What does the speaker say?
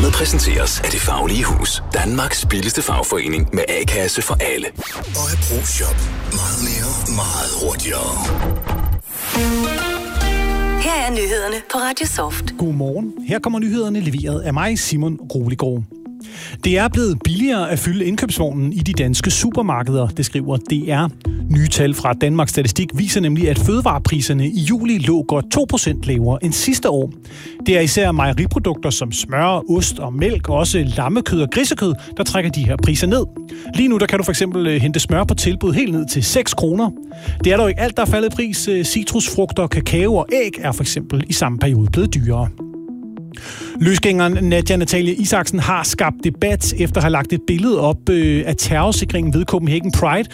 Programmet præsenteres af Det Faglige Hus. Danmarks billigste fagforening med A-kasse for alle. Og Pro-Shop. Meget mere, meget hurtigere. Her er nyhederne på Radio Soft. Godmorgen. Her kommer nyhederne leveret af mig, Simon Roligård. Det er blevet billigere at fylde indkøbsvognen i de danske supermarkeder, det skriver DR. Nye tal fra Danmarks Statistik viser nemlig, at fødevarepriserne i juli lå godt 2% lavere end sidste år. Det er især mejeriprodukter som smør, ost og mælk, og også lammekød og grisekød, der trækker de her priser ned. Lige nu der kan du for eksempel hente smør på tilbud helt ned til 6 kroner. Det er dog ikke alt, der er faldet i pris. Citrusfrugter, kakao og æg er for eksempel i samme periode blevet dyrere. Løsgængeren Nadia Natalie Isaksen har skabt debat efter at have lagt et billede op af terrorsikringen ved Copenhagen Pride,